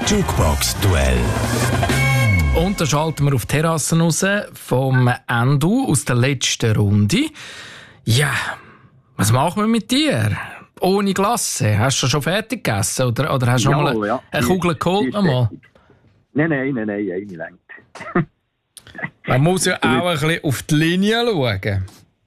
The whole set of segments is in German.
Jukebox-Duell. Und da schalten wir auf die Terrasse raus vom Endu aus der letzten Runde. Ja, was machen wir mit dir? Ohne Glasse. Hast du schon fertig gegessen? Oder hast du schon mal eine Kugel geholt? Nein, eine längt. Man muss ja auch ein bisschen auf die Linie schauen.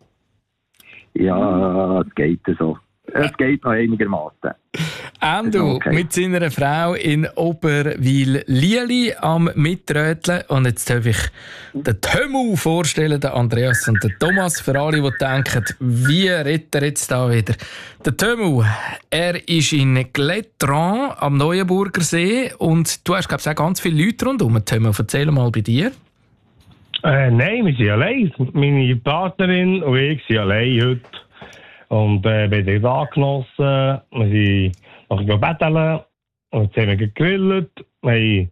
Ja, es geht so. Es geht noch einigermaßen. Endu mit seiner Frau in Oberwil-Lieli am Mitröteln. Und jetzt darf ich den Tömu vorstellen, den Andreas und den Thomas. Für alle, die denken, wie redet er jetzt da wieder? Der Tömu, er ist in Gletran am Neuenburger See. Und du hast, glaube ich, auch ganz viele Leute rundherum. Tömu, erzähl mal bei dir. Nein, wir sind allein. Meine Partnerin und ich sind allein heute. Und wir haben den Tag genossen. Wir sind noch betteln. Und jetzt haben wir gegrillt. Wir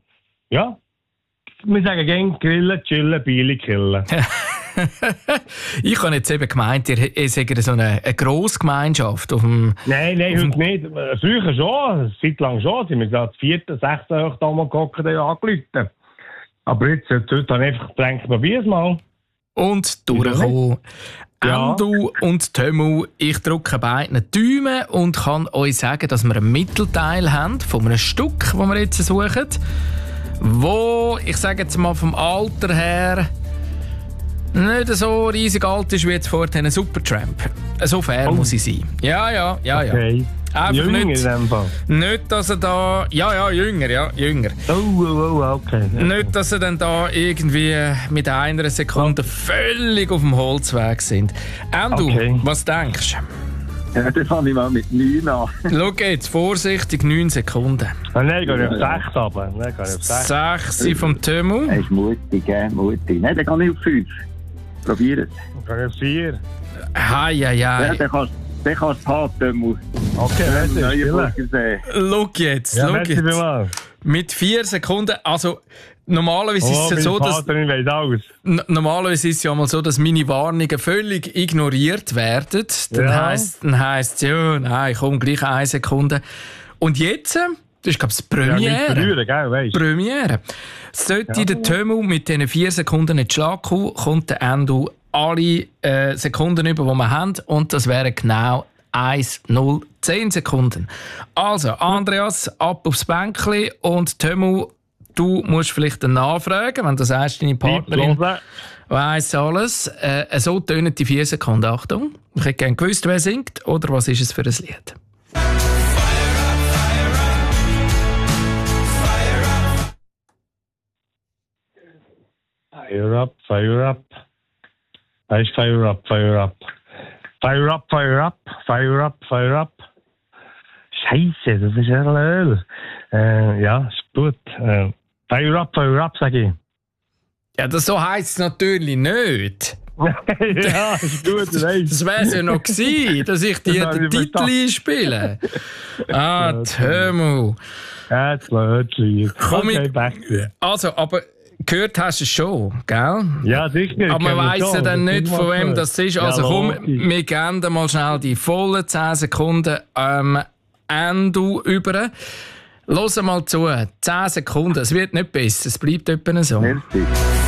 sagen gerne grillen, chillen, Biele killen. Ich habe jetzt eben gemeint, ihr seid so eine Grossgemeinschaft auf dem... Nein, heute nicht. Früher schon, eine Zeit lang schon. Sind wir da 4., 6. Oktober gehockt und angerufen. Aber jetzt habe ich einfach gedacht, probier es mal. Und durchgekommen. Ja. Endu und Tömu, ich drücke beiden Daumen und kann euch sagen, dass wir einen Mittelteil haben von einem Stück, das wir jetzt suchen, wo, ich sage jetzt mal vom Alter her, nicht so riesig alt ist wie jetzt vorhin ein Supertramp. So fair muss ich sein. Ja. Okay. Einfach jünger in dem Fall. Nicht, dass er da... Ja, jünger. Okay. Ja. Nicht, dass er dann da irgendwie mit einer Sekunde völlig auf dem Holzweg sind. Endu, was denkst du? Ja, das fange ich mal mit 9 an. Schau jetzt, vorsichtig, 9 Sekunden. Nein, gehe ich auf 6 runter. 6 vom Tömu. Er ist mutig. Nein, dann gehe ich auf 5. Probier es. Dann gehe ich auf 4. Ja, dann kannst du haben, Tömu. Okay, schau jetzt. Mit 4 Sekunden, also normalerweise ist es ja so, dass... Normalerweise ist es ja mal so, dass meine Warnungen völlig ignoriert werden. Dann heisst es, ja, nein, komm, gleich 1 Sekunde. Und jetzt... Das ist, glaube ich, Premiere. Premiere. Sollte der Tömu mit diesen 4 Sekunden nicht Schlag kommen, kommt der Endu alle Sekunden über, die wir haben. Und das wären genau 10 Sekunden. Also, Andreas, ab aufs Bänkli. Und Tömu, du musst vielleicht nachfragen, wenn du sagst, deine Partnerin weiss alles. So tönen die 4 Sekunden. Achtung, ich hätte gerne gewusst, wer singt oder was ist es für ein Lied. Fire up. Fire up. Scheiße, das ist Öl. Ja, ist gut. Fire up, sage ich. Ja, das so heisst es natürlich nicht. Ja, ist gut. Das wäre es ja noch gewesen, dass ich dir den Titel einspiele. Tömu. Ja, das Lied. Also, aber... Gehört hast du es schon, gell? Ja, sicher. Aber man weiss ja dann nicht, von wem das ist. Also komm, wir geben mal schnell die vollen 10 Sekunden Endu über. Hör mal zu, 10 Sekunden, es wird nicht besser, es bleibt etwa so. Merci.